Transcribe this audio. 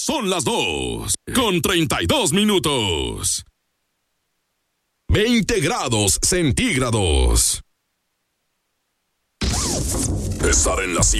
son las 2:32. 20 grados centígrados. Estar en la